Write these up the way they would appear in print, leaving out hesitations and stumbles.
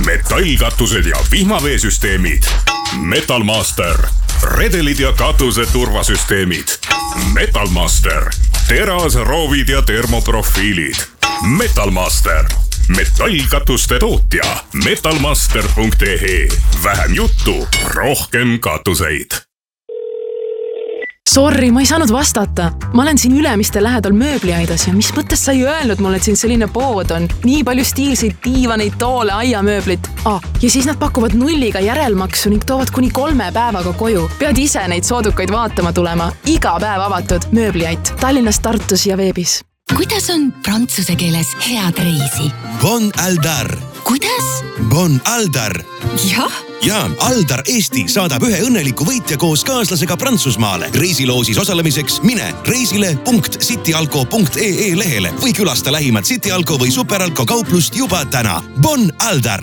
metallkatused ja vihmaveesüsteemid. Metalmaster. Redelid ja katuse turvasüsteemid. Metalmaster. Terasroovid ja termoprofiilid. Metalmaster. Metallkatuste tootja. Metalmaster.ee. Vähem juttu, rohkem katuseid. Sorry, ma ei saanud vastata. Ma olen siin Ülemiste lähedal mööbliaidas ja mis mõttes sa ei öelnud mulle, et siin selline pood on? Nii palju stiilseid diivaneid, toole, aiamööblit. Ja siis nad pakuvad nulliga järelmaksu ning toovad kuni 3 päevaga koju. Pead ise neid soodukaid vaatama tulema. Iga päev avatud mööbliait. Tallinnas, Tartus ja veebis. Kuidas on prantsuse keeles head reisi? Bon Aldar. Kuidas? Bon Aldar. Jah? Ja Aldar Eesti saadab ühe õnneliku võitja koos kaaslasega Prantsusmaale. Reisiloosis osalemiseks mine reisile.cityalko.ee lehele või külasta lähimat Cityalko või Superalko kauplust juba täna. Bon Aldar!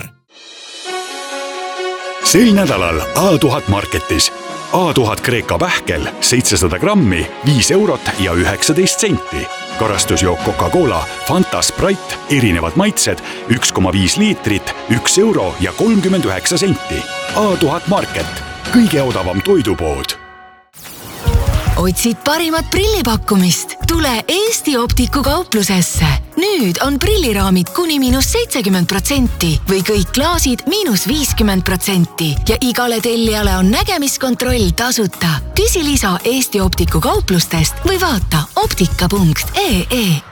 Sel nädalal A1000 Marketis. A1000 Kreeka pähkel 700 grammi, 5 eurot ja 19 senti. Karastusjook Coca-Cola, Fanta, Sprite, erinevad maitsed, 1,5 liitrit, 1 euro ja 39 senti. A1000 Market, kõige odavam toidupood. Otsid parimat prillipakkumist? Tule Eesti Optiku kauplusesse. Nüüd on prilliraamid kuni -70% või kõik klaasid -50% ja igale tellijale on nägemiskontroll tasuta. Küsi lisa Eesti Optiku kauplustest või vaata optika.ee.